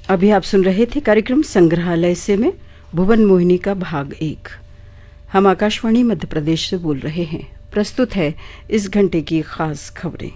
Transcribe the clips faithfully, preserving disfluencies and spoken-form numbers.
अभी आप सुन रहे थे कार्यक्रम संग्रहालय से में भुवन मोहिनी का भाग एक। हम आकाशवाणी मध्य प्रदेश से बोल रहे हैं। प्रस्तुत है इस घंटे की खास खबरें।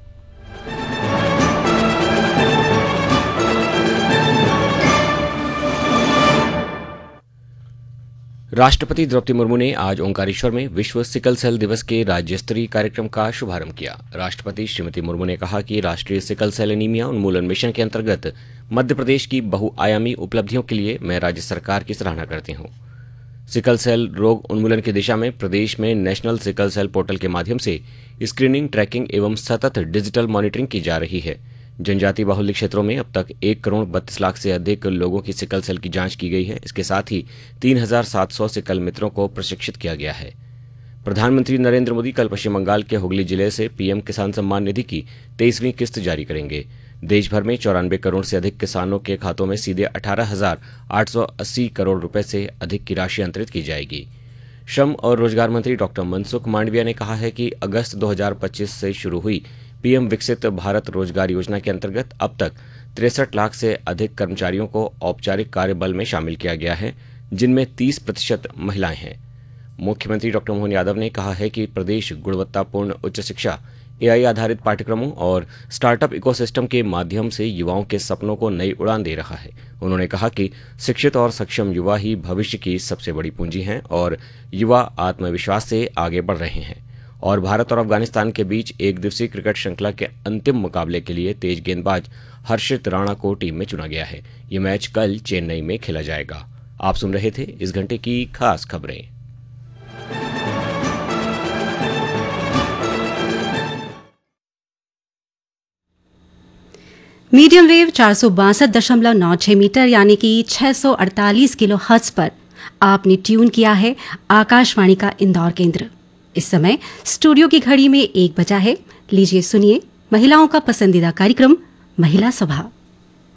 राष्ट्रपति द्रौपदी मुर्मू ने आज ओंकारेश्वर में विश्व सिकल सेल दिवस के राज्य स्तरीय कार्यक्रम का शुभारंभ किया। राष्ट्रपति श्रीमती मुर्मू ने कहा कि राष्ट्रीय सिकल सेल एनीमिया उन्मूलन मिशन के अंतर्गत मध्य प्रदेश की बहुआयामी उपलब्धियों के लिए मैं राज्य सरकार की सराहना करती हूं। सिकल सेल रोग उन्मूलन की दिशा में प्रदेश में नेशनल सिकल सेल पोर्टल के माध्यम से स्क्रीनिंग, ट्रैकिंग एवं सतत डिजिटल मॉनिटरिंग की जा रही है। जनजाति बाहुल्य क्षेत्रों में अब तक एक करोड़ बत्तीस लाख से अधिक लोगों की सिकल सेल की जांच की गई है। इसके साथ ही तीन हजार सात सौ सिकल मित्रों को प्रशिक्षित किया गया है। प्रधानमंत्री नरेंद्र मोदी कल पश्चिम बंगाल के हुगली जिले से पीएम किसान सम्मान निधि की तेईसवीं किस्त जारी करेंगे। देश भर में चौरानवे करोड़ से अधिक किसानों के खातों में सीधे अठारह हजार आठ सौ अस्सी करोड़ रुपए से अधिक की राशि अंतरित की जाएगी। श्रम और रोजगार मंत्री डॉक्टर मनसुख मांडविया ने कहा है कि अगस्त दो हजार पच्चीस से शुरू हुई पीएम विकसित भारत रोजगार योजना के अंतर्गत अब तक तिरसठ लाख से अधिक कर्मचारियों को औपचारिक कार्यबल में शामिल किया गया है, जिनमें तीस प्रतिशत महिलाएं हैं। मुख्यमंत्री डॉक्टर मोहन यादव ने कहा है कि प्रदेश गुणवत्तापूर्ण उच्च शिक्षा, एआई आधारित पाठ्यक्रमों और स्टार्टअप इकोसिस्टम के माध्यम से युवाओं के सपनों को नई उड़ान दे रहा है। उन्होंने कहा कि शिक्षित और सक्षम युवा ही भविष्य की सबसे बड़ी पूंजी हैं और युवा आत्मविश्वास से आगे बढ़ रहे हैं। और भारत और अफगानिस्तान के बीच एक दिवसीय क्रिकेट श्रृंखला के अंतिम मुकाबले के लिए तेज गेंदबाज हर्षित राणा को टीम में चुना गया है। ये मैच कल चेन्नई में खेला जाएगा। आप सुन रहे थे इस घंटे की खास खबरें। मीडियम वेव चार सौ बासठ दशमलव नौ छह मीटर यानी कि छह सौ अड़तालीस किलो हर्ट्ज पर आपने ट्यून किया है आकाशवाणी का इंदौर केंद्र। इस समय स्टूडियो की घड़ी में एक बजा है। लीजिए सुनिए महिलाओं का पसंदीदा कार्यक्रम महिला सभा।